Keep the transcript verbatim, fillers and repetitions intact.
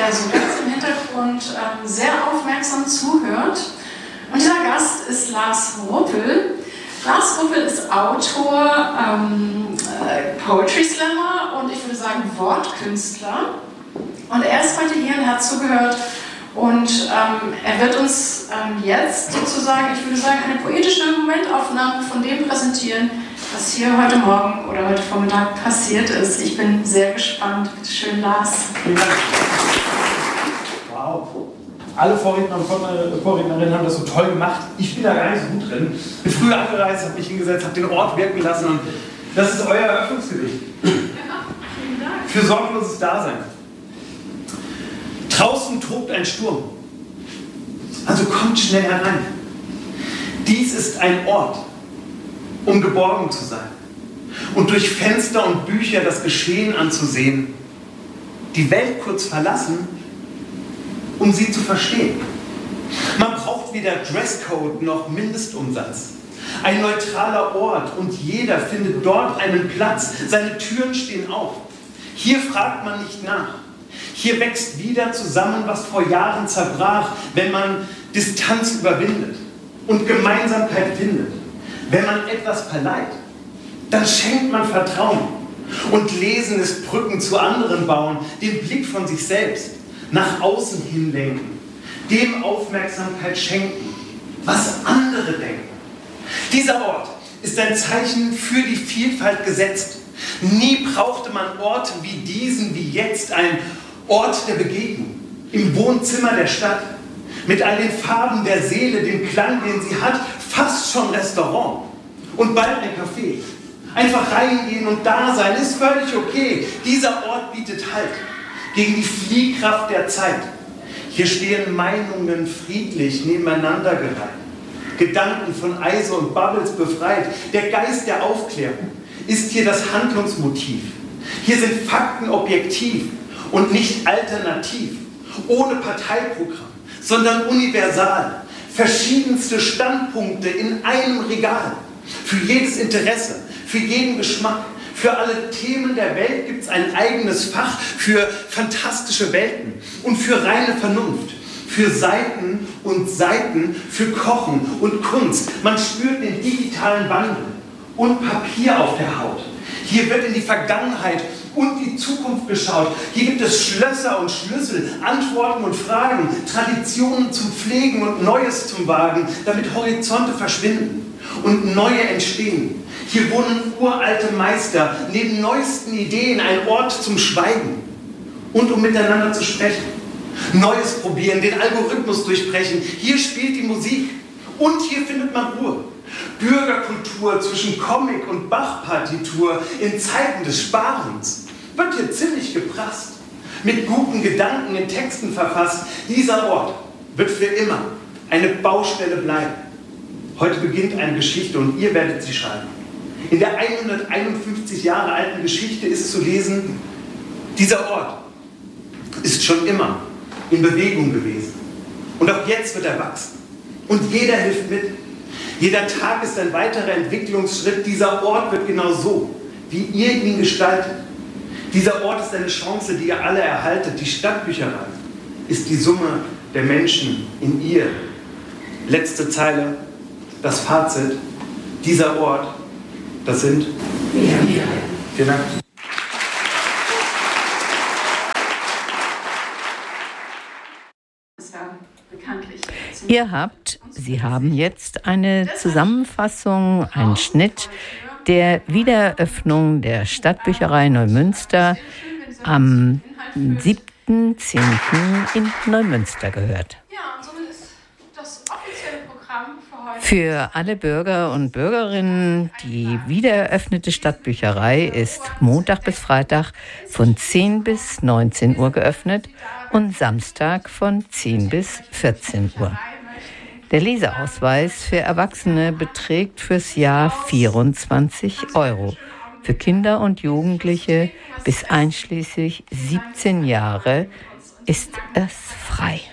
der so ganz im Hintergrund ähm, sehr aufmerksam zuhört. Und dieser Gast ist Lars Ruppel. Lars Ruppel ist Autor, ähm, äh, Poetry Slammer und ich würde sagen Wortkünstler. Und er ist heute hier und hat zugehört. Und ähm, er wird uns ähm, jetzt sozusagen, ich würde sagen, eine poetische Momentaufnahme von dem präsentieren, was hier heute Morgen oder heute Vormittag passiert ist. Ich bin sehr gespannt. Bitte schön, Lars. Vielen Dank. Wow. Alle Vorredner und Vorrednerinnen haben das so toll gemacht. Ich bin da gar nicht so gut drin. Ich bin früher angereist, habe mich hingesetzt, habe den Ort wirken lassen und das ist euer Eröffnungsgedicht. Ja, vielen Dank. Für sorgloses Dasein. Draußen tobt ein Sturm. Also kommt schnell herein. Dies ist ein Ort, um geborgen zu sein und durch Fenster und Bücher das Geschehen anzusehen. Die Welt kurz verlassen, um sie zu verstehen. Man braucht weder Dresscode noch Mindestumsatz. Ein neutraler Ort und jeder findet dort einen Platz. Seine Türen stehen auf. Hier fragt man nicht nach. Hier wächst wieder zusammen, was vor Jahren zerbrach, wenn man Distanz überwindet und Gemeinsamkeit findet. Wenn man etwas verleiht, dann schenkt man Vertrauen. Und Lesen ist Brücken zu anderen bauen, den Blick von sich selbst nach außen hinlenken, dem Aufmerksamkeit schenken, was andere denken. Dieser Ort ist ein Zeichen für die Vielfalt gesetzt. Nie brauchte man Orte wie diesen, wie jetzt, ein Ort der Begegnung, im Wohnzimmer der Stadt, mit all den Farben der Seele, dem Klang, den sie hat, fast schon Restaurant und bald ein Café. Einfach reingehen und da sein ist völlig okay. Dieser Ort bietet Halt gegen die Fliehkraft der Zeit. Hier stehen Meinungen friedlich nebeneinander gereiht, Gedanken von Eise und Bubbles befreit. Der Geist der Aufklärung ist hier das Handlungsmotiv. Hier sind Fakten objektiv und nicht alternativ, ohne Parteiprogramm, sondern universal. Verschiedenste Standpunkte in einem Regal. Für jedes Interesse, für jeden Geschmack, für alle Themen der Welt gibt es ein eigenes Fach für fantastische Welten und für reine Vernunft, für Seiten und Seiten, für Kochen und Kunst. Man spürt den digitalen Wandel und Papier auf der Haut. Hier wird in die Vergangenheit und die Zukunft geschaut. Hier gibt es Schlösser und Schlüssel, Antworten und Fragen, Traditionen zum Pflegen und Neues zum Wagen, damit Horizonte verschwinden und neue entstehen. Hier wohnen uralte Meister, neben neuesten Ideen ein Ort zum Schweigen und um miteinander zu sprechen. Neues probieren, den Algorithmus durchbrechen. Hier spielt die Musik und hier findet man Ruhe. Bürgerkultur zwischen Comic und Bach-Partitur in Zeiten des Sparens wird hier ziemlich geprasst. Mit guten Gedanken in Texten verfasst. Dieser Ort wird für immer eine Baustelle bleiben. Heute beginnt eine Geschichte und ihr werdet sie schreiben. In der hunderteinundfünfzig Jahre alten Geschichte ist zu lesen, dieser Ort ist schon immer in Bewegung gewesen. Und auch jetzt wird er wachsen. Und jeder hilft mit. Jeder Tag ist ein weiterer Entwicklungsschritt. Dieser Ort wird genau so, wie ihr ihn gestaltet. Dieser Ort ist eine Chance, die ihr alle erhaltet. Die Stadtbücherei ist die Summe der Menschen in ihr. Letzte Zeile, das Fazit. Dieser Ort, das sind wir. Vielen Dank. Ihr habt, Sie haben jetzt eine Zusammenfassung, einen Schnitt der Wiedereröffnung der Stadtbücherei Neumünster am siebten zehnten in Neumünster gehört. Für alle Bürger und Bürgerinnen, die wiedereröffnete Stadtbücherei ist Montag bis Freitag von zehn bis neunzehn Uhr geöffnet und Samstag von zehn bis vierzehn Uhr. Der Leseausweis für Erwachsene beträgt fürs Jahr vierundzwanzig Euro. Für Kinder und Jugendliche bis einschließlich siebzehn Jahre ist es frei.